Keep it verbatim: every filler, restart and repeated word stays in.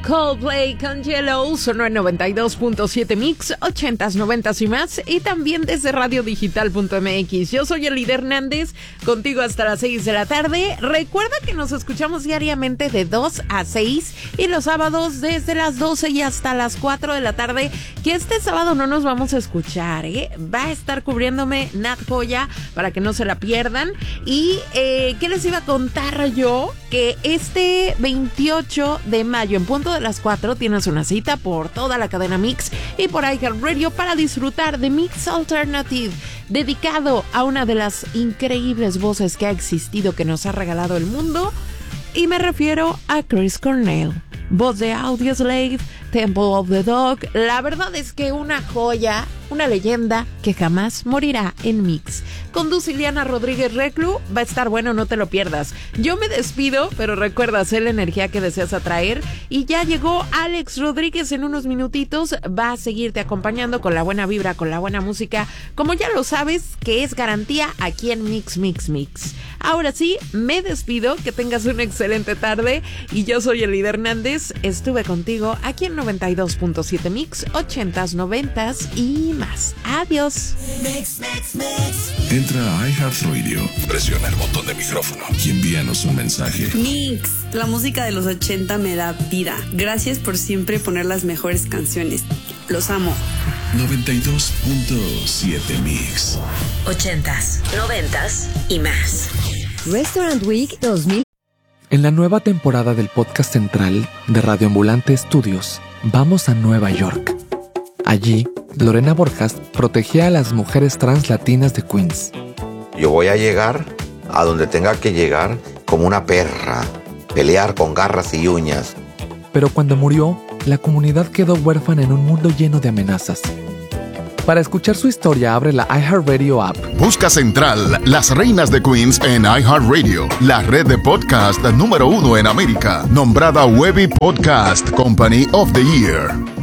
Coldplay con Yellow sonó en noventa y dos punto siete Mix, ochentas, noventas y más, y también desde radio digital punto m x. Yo soy Elida Hernández, contigo hasta las seis de la tarde. Recuerda que nos escuchamos diariamente de dos a seis y los sábados desde las doce y hasta las cuatro de la tarde, que este sábado no nos vamos a escuchar, ¿eh? Va a estar cubriéndome Nat Joya para que no se la pierdan. Y, eh, ¿qué les iba a contar yo? Que este veintiocho de mayo, en punto de las cuatro, tienes una cita por toda la cadena Mix y por iHeartRadio para disfrutar de Mix Alternative, dedicado a una de las increíbles voces que ha existido, que nos ha regalado el mundo, y me refiero a Chris Cornell, voz de Audioslave, Temple of the Dog. La verdad es que una joya, una leyenda que jamás morirá en Mix. Conduce Ileana Rodríguez Reclu, va a estar bueno, no te lo pierdas. Yo me despido, pero recuerda hacer la energía que deseas atraer. Y ya llegó Alex Rodríguez en unos minutitos, va a seguirte acompañando con la buena vibra, con la buena música, como ya lo sabes, que es garantía aquí en Mix, Mix, Mix. Ahora sí, me despido, que tengas una excelente tarde, y yo soy Elida Hernández, estuve contigo aquí en noventa y dos punto siete Mix, ochentas, noventas y más. Adiós. Mix, mix, mix. Entra a iHeartRadio, presiona el botón de micrófono y envíanos un mensaje. Mix, la música de los ochenta me da vida. Gracias por siempre poner las mejores canciones. Los amo. noventa y dos punto siete Mix. Ochentas, noventas y más. Restaurant Week dos mil. En la nueva temporada del podcast central de Radio Ambulante Estudios, vamos a Nueva York. Allí, Lorena Borjas protegía a las mujeres trans latinas de Queens. Yo voy a llegar a donde tenga que llegar como una perra, pelear con garras y uñas. Pero cuando murió, la comunidad quedó huérfana en un mundo lleno de amenazas. Para escuchar su historia, abre la iHeartRadio app. Busca Central, Las Reinas de Queens en iHeartRadio, la red de podcast número uno en América, nombrada Webby Podcast Company of the Year.